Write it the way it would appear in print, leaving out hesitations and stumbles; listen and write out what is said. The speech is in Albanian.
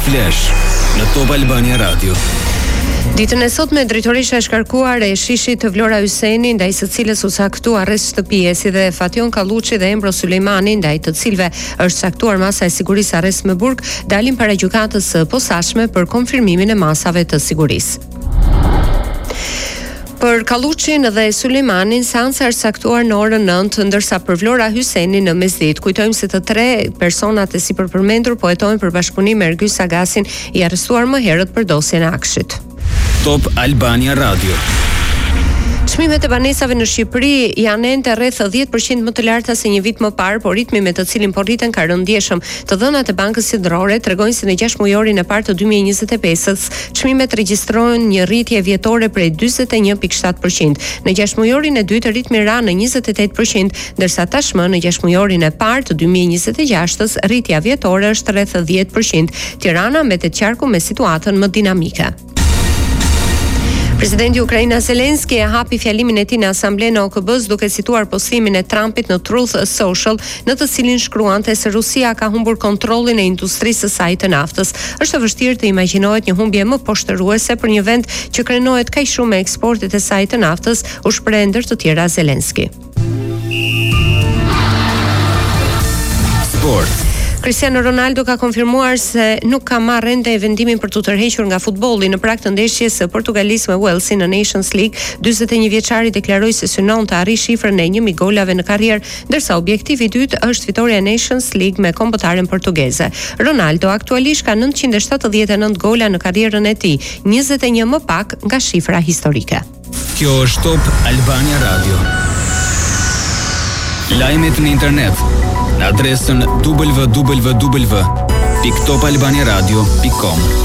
Flash në Top Albania Radio. Ditën e sotme drejtorisha e shkarkuar e shishit të Vlora Hyseni, ndaj së cilës u saktua arrest shtëpie, si dhe Fation Kalluçi dhe Embro Sulejmani, ndaj të cilëve është saktuar masa e sigurisë arrest me burg, dalin para gjykatës së posaçme për konfirmimin e masave të sigurisë. Për Kalluçin dhe Sulejmanin, seanca është saktuar në orën 9, ndërsa për Vlora Hysenin në mesditë. Kujtojmë se të tre personat e sipërpërmendur po hetojnë për bashkëpunim me Ergjys Sagasin, i arrestuar më herët për dosjen e Akshit. Top Albania Radio. Çmimet e banesave në Shqipëri janë ende rreth 10% më të larta se një vit më parë, por ritmi me të cilin po rriten ka rënë ndjeshëm. Të dhënat e Bankës Qendrore tregojnë se në 6 mujorin e parë të 2025-s, çmimet regjistrojnë një rritje vjetore prej 41.7%. Në 6 mujorin e dytë ritmi ra në 28%, ndërsa tashmë në 6 mujorin e parë të 2026-s rritja vjetore është rreth 10%. Tirana mbetet qarku me situatën më dinamike. Presidenti Ukraina Zelenski e hapi fjalimin e tij në Asamblenë e OKB-s duke cituar postimin e Trumpit në Truth Social, në të cilin shkruante se Rusia ka humbur kontrollin e industrisë së saj të naftës. Është e vështirë të imagjinohet një humbje më poshtëruese për një vend që krenohet kaq shumë me eksportet e saj të naftës, u shpreh ndër të tjera Zelenski. Sport. Cristiano Ronaldo ka konfirmuar se nuk ka marrë ende vendimin për të tërhequr nga futbolli në prag të ndeshjes së Portugalisë me Walesin në Nations League. 41 vjeçari deklaroi se synon të arrijë shifrën e 1.000 golave në karrierë, ndërsa objektivi i dytë është fitoria e Nations League me kombëtaren portugeze. Ronaldo aktualisht ka 979 gola në karrierën e tij, 21 më pak nga shifra historike. Kjo është Top Albania Radio. Lajmet në internet në adresën www.topalbaniaradio.com.